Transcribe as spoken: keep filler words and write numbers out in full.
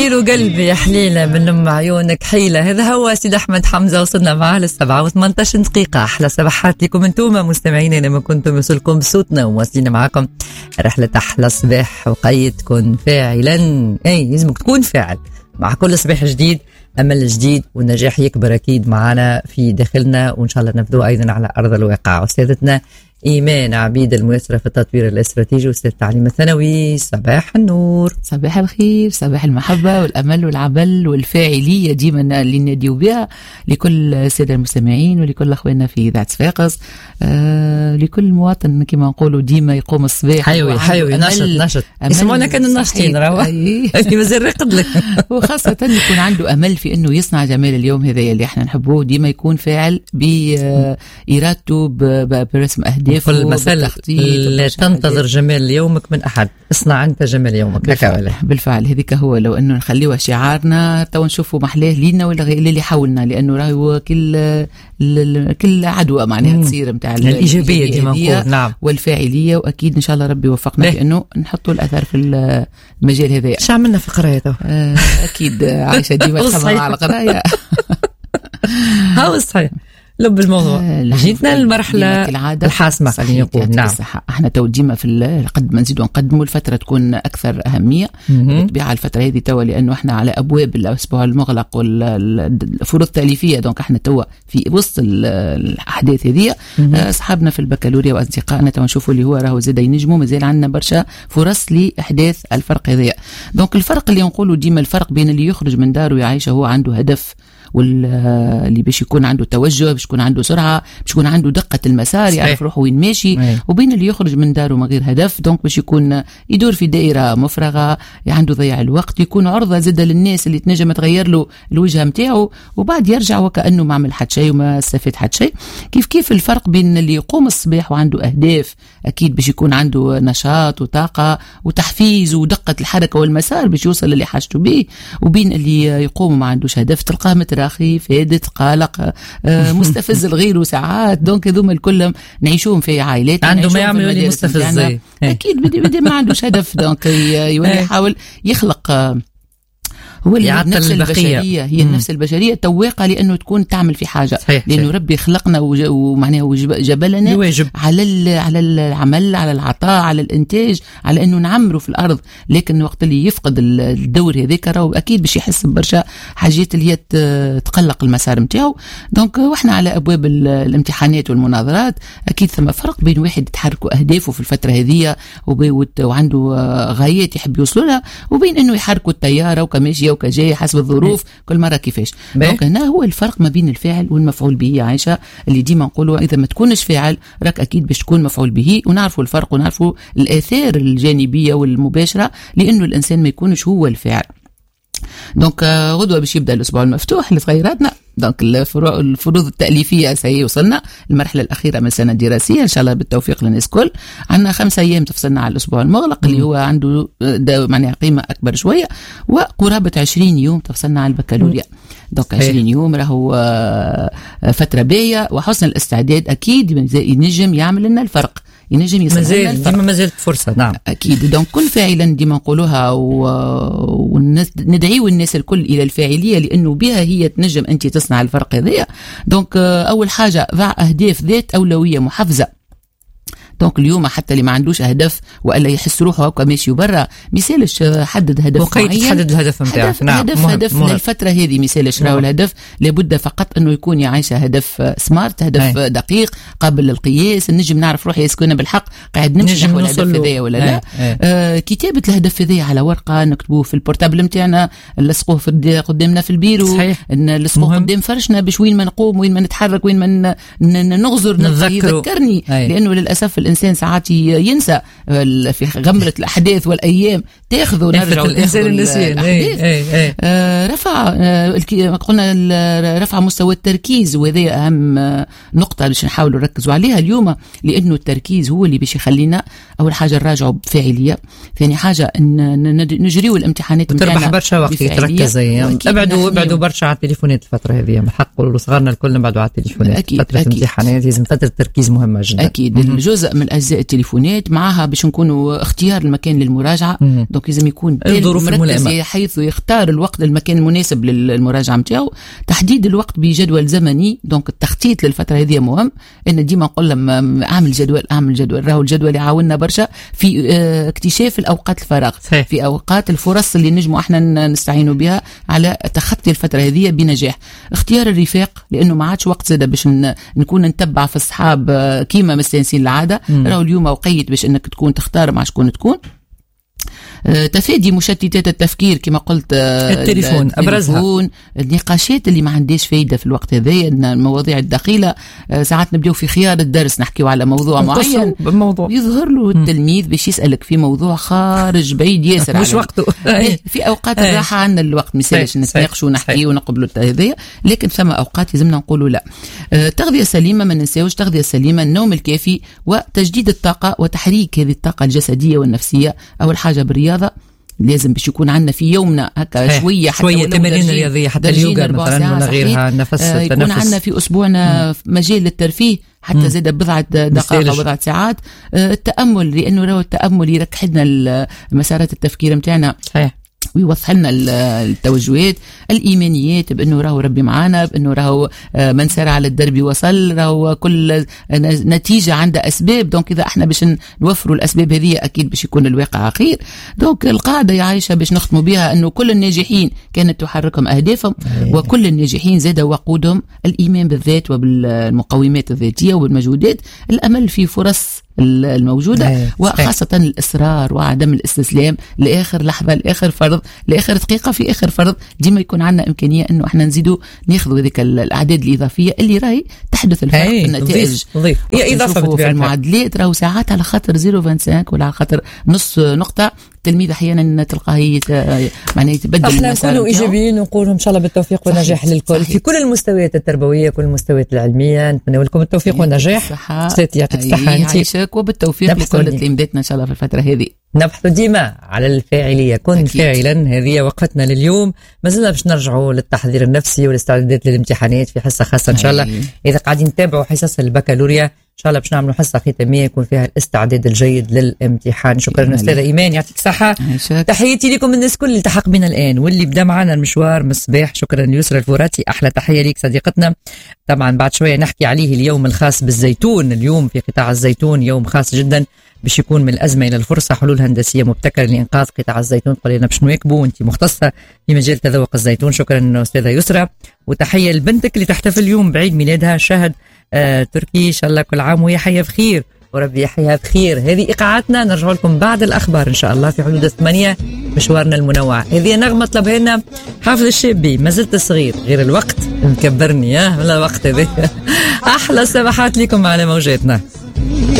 طير قلبي يا حليلة من لم عيونك حيلة. هذا هو سيد أحمد حمزة، وصلنا معاه للسبعة وثمانية عشر دقيقة. أحلى صباحات لكم انتوما مستمعين لما كنتم يوصلكم بصوتنا، وواصلين معاكم رحلة أحلى صباح. وقيد كن فاعلا، أي لازمك تكون فاعل مع كل صباح جديد، أمل جديد والنجاح يكبر أكيد معنا في داخلنا، وإن شاء الله نبدو أيضا على أرض الواقع. وسيدتنا إيمان عبيد الميسرة في التطوير الاستراتيجي وأستاذ التعليم الثانوي، صباح النور. صباح الخير، صباح المحبة والأمل والعمل والفاعلية ديما اللي نديو بها لكل السادة المستمعين ولكل أخواننا في ذات صفاقس، آه لكل مواطن كما نقولوا ديما يقوم الصباح حيوي حيوي نشط نشط يسمونا كانوا ناشطين راهو اللي مازال راقد لك وخاصة يكون عنده أمل في إنه يصنع جمال اليوم هذا اللي احنا نحبوه، ديما يكون فاعل بإرادته برسم أهداف كل مسألة. لا تنتظر جمال يومك من أحد، اصنع أنت جمال يومك. بالفعل, بالفعل هذيك هو. لو أنه نخليه شعارنا تو نشوفوا محلاه لينا ولا اللي حاولنا، لأنه راهو كل كل عدوى معناها تصير متاع الإيجابية دي منقول. نعم. والفاعلية، وأكيد إن شاء الله ربي وفقنا في أنه نحطوا الأثر في المجال هذا. شو عملنا في قرايته؟ آه أكيد عايشة ديما تخمم على قراية. هاو صحيح لب الموضوع. جيتنا المرحلة الحاسمة خلينا نقول. نعم صح. احنا تو ديما في قد ما نزيدوا نقدموا الفترة تكون أكثر أهمية بالطبيعة الفترة هذه توا، لأنه احنا على أبواب الأسبوع المغلق والفروض التأليفية، دونك احنا توا في وسط الأحداث هذه. أصحابنا في البكالوريا وأصدقائنا توا نشوفوا اللي هو راهو زاد ينجموا، مازال عندنا برشا فرص لإحداث الفرق هذا. دونك الفرق اللي نقولوا ديما الفرق بين اللي يخرج من داره ويعيشه هو عنده هدف، واللي باش يكون عنده توجه، باش يكون عنده سرعة، باش يكون عنده دقة المسار، يعرف روحه وين ماشي. أي. وبين اللي يخرج من داره من غير هدف، دونك باش يكون يدور في دائرة مفرغة، عنده ضياع الوقت، يكون عرضة زادة للناس اللي تنجم تغير له الوجهة متاعه، وبعد يرجع وكأنه ما عمل حد شيء وما استفاد حد شيء. كيف كيف الفرق بين اللي يقوم الصباح وعنده أهداف، أكيد باش يكون عنده نشاط وطاقة وتحفيز ودقة الحركة والمسار باش يوصل اللي حاجته به، وبين اللي يقوم ما عندوش هدف تلقاه متراخي فادت قلق مستفز الغير ساعات. دونك هذوما الكلهم نعيشوهم في عائلات عنده ما يعملوا اللي مستفز أكيد بدي بدي ما عندوش هدف. دونك يولي يحاول يخلق هو النفس البشرية، هي مم. النفس البشرية تواقع لأنه تكون تعمل في حاجة. صحيح. لأنه ربي خلقنا ومعناه جبلنا الواجب. على على العمل، على العطاء، على الإنتاج، على أنه نعمره في الأرض. لكن وقت اللي يفقد الدور هذاك راهو أكيد باش يحس برشا حاجات اللي هي تقلق المسار متاعه. دونك وإحنا على أبواب الامتحانات والمناظرات، أكيد ثم فرق بين واحد يتحرك أهدافه في الفترة هذه وعنده غايات يحب يوصل لها، وبين أنه يحركوا التيارة وكماشي وكجاي حسب الظروف كل مرة كيفاش. دونك هنا هو الفرق ما بين الفاعل والمفعول به. عايشة اللي ديما نقولوا إذا ما تكونش فاعل راك أكيد باش تكون مفعول به، ونعرفوا الفرق ونعرفوا الآثار الجانبية والمباشرة لأنه الإنسان ما يكونش هو الفاعل. دونك غدوة باش يبدأ الأسبوع المفتوح لصغيراتنا. دونك الفروض التأليفية سيوصلنا المرحلة الأخيرة من السنة الدراسية إن شاء الله بالتوفيق للناس كل. عندنا خمسة أيام تفصلنا على الأسبوع المغلق اللي هو عنده معناها قيمة أكبر شوية، وقرابة عشرين يوم تفصلنا على البكالوريا. دونك عشرين يوم راهو فترة باهية، وحسن الاستعداد أكيد ينجم يعمل لنا الفرق، ينجم يصير ديما ما زالت فرصة. نعم أكيد. دونك كل فاعلا ديما نقولوها وندعيو الناس الكل إلى الفاعلية، لأنه بها هي تنجم أنت تصنع الفرق هذا. دونك أول حاجة ضع أهداف ذات أولوية محفزة. دونك اليوم حتى اللي ما عندوش أهداف ولا يحس روحه هكا ماشي برا، مثالش حدد هدف معين، حدد الهدف نتاعك. نعم هدف مهم. هدف مهم. للفترة هذه مثالش راهو الهدف لابد فقط أنه يكون يعيش هدف سمارت، هدف أي. دقيق قابل للقياس، نجم نعرف روحي يسكن بالحق قاعد نمشي نحو الهدف هذايا ولا لا. آه كتابة الهدف هذايا على ورقة نكتبوه في البورتابل نتاعنا، نلصقوه في قدامنا في البيرو، نلصقوه قدام فرشنا باش وين ما نقوم وين ما نتحرك وين ما نغزر يذكرني. لأنه للأسف الإنسان ساعات ينسى في غمرة الأحداث والأيام تأخذ ونرجع الإنسان النسيان. آه رفع آه قلنا رفع مستوى التركيز، وهذا أهم نقطة باش نحاولوا نركزوا عليها اليوم، لأنه التركيز هو اللي باش يخلينا أول حاجة نراجعوا بفاعلية، ثاني حاجة إن نجريوا الامتحانات نتاعنا تربح برشا وقت تركز. ابعدوا ابعدوا برشا على التليفونات الفترة هذه، حق قولوا صغارنا الكل نبعدوا على التليفونات. أكيد فترة الامتحانات لازم فترة تركيز مهمة جدا. أكيد. الجزء من اجزاء التليفونات، معها باش نكونوا اختيار المكان للمراجعه. دونك لازم يكون الظروف الملائمه حيث يختار الوقت المكان المناسب للمراجعه نتاعو. تحديد الوقت بجدول زمني، دونك التخطيط للفتره هذه مهم. ان ديما نقول لهم اعمل جدول اعمل جدول، راهو الجدول يعاوننا برشا في اه اكتشاف الاوقات الفراغ، في اوقات الفرص اللي نجموا احنا نستعينوا بها على تخطي الفتره هذه بنجاح. اختيار الرفاق، لانه ما عادش وقت زاد باش نكون نتبع في الصحاب كيما مستانسين العاده، راهو اليوم وقيت باش انك تكون تختار مع شكون تكون. تفادي مشتتات التفكير كما قلت، التليفون ابرزها، النقاشات اللي ما عندهاش فايده في الوقت هذا، المواضيع الدخيله. ساعات نبداو في خيار الدرس نحكيو على موضوع معين، بالموضوع يظهر له التلميذ باش يسالك في موضوع خارج بعيد ياسر مش وقته. في اوقات الراحه عندنا الوقت مثالش نتناقشوا ونحكيوا ونقبلوا هذايا، لكن ثم اوقات لازمنا نقولوا لا. تغذيه سليمه، ما ننساوش تغذيه سليمه، النوم الكافي وتجديد الطاقه وتحريك هذه الطاقه الجسديه والنفسيه. اول حاجه بالرياضه، لازم باش يكون عندنا في يومنا هكا شويه حتى شويه تمارين رياضيه، حتى اليوغا مثلا ولا غيرها، نفس آه يكون التنفس. عندنا في اسبوعنا مجال للترفيه حتى زاد بضعه دقائق او بضعه ساعات. آه التامل، لانه راهو التامل يركح لنا مسارات التفكير نتاعنا، صحيح، ويوضح لنا التوجهات. الايمانيات، بانه راهو ربي معانا، بانه راهو من سار على الدرب وصل، راهو كل نتيجه عندها اسباب. دونك اذا احنا باش نوفروا الاسباب هذه اكيد باش يكون الواقع خير. دونك القاعده يا عايشه باش نختموا بها، انه كل الناجحين كانت تحركهم اهدافهم، وكل الناجحين زاد وقودهم الايمان بالذات وبالمقومات الذاتيه وبالمجهودات، الامل في فرص الموجودة، وخاصة الإصرار وعدم الاستسلام لآخر لحظة، لآخر فرض، لآخر دقيقة في آخر فرض. ديما يكون عندنا إمكانية إنه إحنا نزيدوا ناخذوا ذيك الأعداد الإضافية اللي راهي تحدث الفرق في النتائج. هي إضافة في المعادلات، راهو ساعات على خاطر صفر فاصلة خمسة ولا على خاطر نص نقطة التلميذ أحيانا تلقاه معناه يتبدل. احنا نكونوا إيجابيين ونقولوا إن شاء الله بالتوفيق والنجاح للكل في كل المستويات التربوية، كل المستويات العلمية. نتمنى لكم التوفيق والنجاح. سيتي يعطيك الصحة وبالتوفيق لكل تلاميذاتنا ان شاء الله في الفتره هذه. نبحث ديما على الفاعليه، كن أكيد. فاعلا. هذه وقفتنا لليوم، ما زلنا باش نرجعوا للتحضير النفسي والاستعدادات للامتحانات في حصه خاصه ان شاء الله. أي. اذا قاعدين نتابعوا حصص البكالوريا ان شاء الله باش نعملوا حصه ختاميه يكون فيها الاستعداد الجيد للامتحان. شكرا استاذه ايمان، يعطيك الصحه. تحياتي لكم الناس كل اللي التحق بنا الان واللي بدا معنا المشوار من الصباح. شكرا يسرى الفوراتي، احلى تحيه ليك صديقتنا. طبعا بعد شويه نحكي عليه اليوم الخاص بالزيتون. اليوم في قطاع الزيتون يوم خاص جدا، باش يكون من الازمه الى الفرصه، حلول هندسيه مبتكره لانقاذ قطاع الزيتون. قلنا باش نواكبوا وانت مختصه في مجال تذوق الزيتون. شكرا استاذه يسرى، وتحيه لبنتك اللي تحتفل اليوم بعيد ميلادها شهد آه تركي. ان شاء الله كل عام وهي حيه بخير وربي يحييها بخير. هذه ايقاعاتنا، نرجع لكم بعد الاخبار ان شاء الله في حدود الثمانيه. مشوارنا المنوع، هذه نغمه طلبها لنا حافظ الشابي. ما زلت صغير، غير الوقت مكبرني. ها من الوقت هذا. احلى صباحات لكم على موجاتنا.